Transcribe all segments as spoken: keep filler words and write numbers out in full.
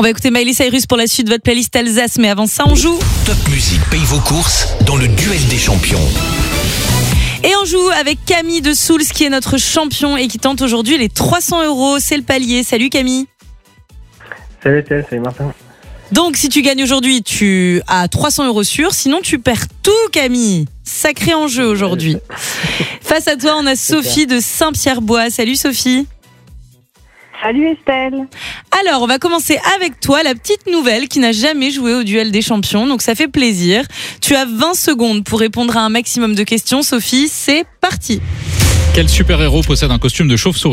va écouter Miley Cyrus pour la suite de votre playlist Alsace, mais avant ça, on joue. Top Music paye vos courses dans le duel des champions. Et on joue avec Camille de Souls qui est notre champion et qui tente aujourd'hui les trois cents euros. C'est le palier. Salut Camille. Salut Estelle, salut Martin. Donc si tu gagnes aujourd'hui, tu as trois cents euros sûrs. Sinon tu perds tout Camille. Sacré enjeu aujourd'hui. Face à toi, on a Sophie de Saint-Pierre-Bois. Salut Sophie. Salut Estelle. Alors, on va commencer avec toi, la petite nouvelle qui n'a jamais joué au duel des champions, donc ça fait plaisir. Tu as vingt secondes pour répondre à un maximum de questions. Sophie, c'est parti. Quel super-héros possède un costume de chauve-souris ?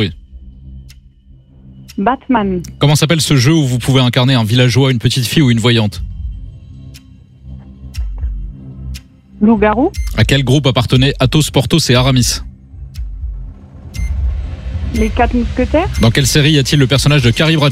Batman. Comment s'appelle ce jeu où vous pouvez incarner un villageois, une petite fille ou une voyante ? Loup-garou. À quel groupe appartenaient Athos, Porthos et Aramis ? Les quatre mousquetaires. Dans quelle série y a-t-il le personnage de Carrie Bradshaw ?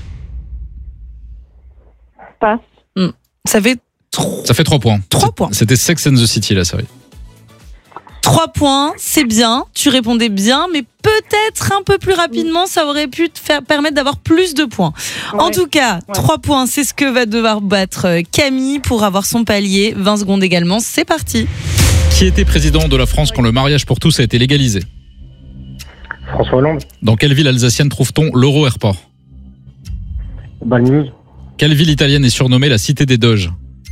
Passe. Mmh. Ça fait trois Ça fait trois points. points. C'était Sex and the City, la série. trois points, c'est bien. Tu répondais bien, mais peut-être un peu plus rapidement, ça aurait pu te faire permettre d'avoir plus de points. Ouais. En tout cas, Ouais. trois points, c'est ce que va devoir battre Camille pour avoir son palier. vingt secondes également, c'est parti. Qui était président de la France quand le mariage pour tous a été légalisé ? François Hollande. Dans quelle ville alsacienne trouve-t-on l'Euro Airport ? Balnews. Quelle ville italienne est surnommée la cité des Doges ?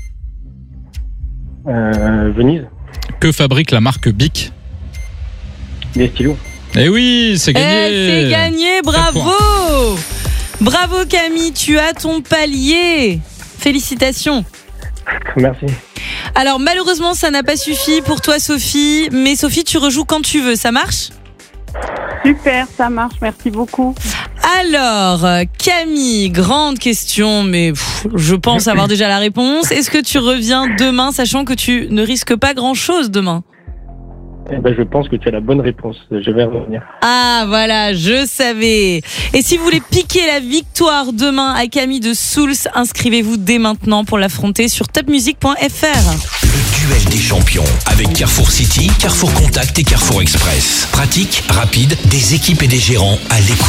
Euh, Venise. Que fabrique la marque Bic ? Des stylos. Eh oui, c'est gagné. Eh, c'est gagné, bravo. Bravo Camille, tu as ton palier. Félicitations. Merci. Alors malheureusement, ça n'a pas suffi pour toi Sophie, mais Sophie, tu rejoues quand tu veux, ça marche ? Super, ça marche, merci beaucoup. Alors, Camille, grande question, mais pff, je pense avoir déjà la réponse. Est-ce que tu reviens demain, sachant que tu ne risques pas grand-chose demain ? Eh ben, je pense que tu as la bonne réponse. Je vais revenir. Ah, voilà, je savais. Et si vous voulez piquer la victoire demain à Camille de Souls, inscrivez-vous dès maintenant pour l'affronter sur top music point f r. Le duel des champions avec Carrefour City, Carrefour Contact et Carrefour Express. Pratique, rapide, des équipes et des gérants à l'écoute.